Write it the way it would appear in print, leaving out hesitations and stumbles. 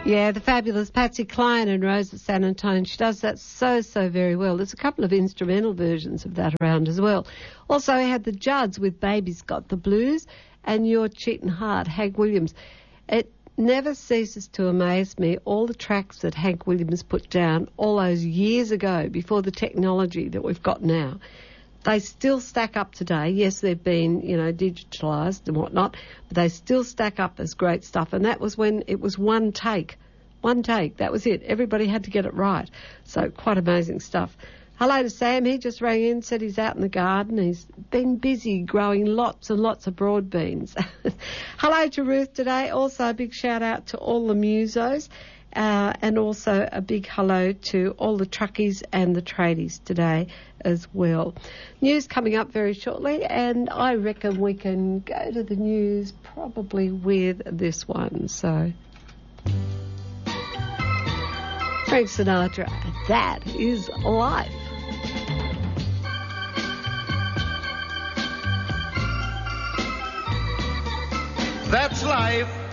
Yeah, the fabulous Patsy Cline and Rosa San Antonio. She does that so very well. There's a couple of instrumental versions of that around as well. Also, I had the Judds with Baby's Got the Blues and Your Cheatin' Heart, Hank Williams. It never ceases to amaze me, all the tracks that Hank Williams put down all those years ago, before the technology that we've got now. They still stack up today. Yes, they've been, digitalised and whatnot, but they still stack up as great stuff. And that was when it was one take. One take, that was it. Everybody had to get it right. So quite amazing stuff. Hello to Sam. He just rang in, said he's out in the garden. He's been busy growing lots and lots of broad beans. Hello to Ruth today. Also a big shout out to all the musos. And also a big hello to all the truckies and the tradies today as well. News coming up very shortly, and I reckon we can go to the news probably with this one. So, Frank Sinatra, that is life. That's life.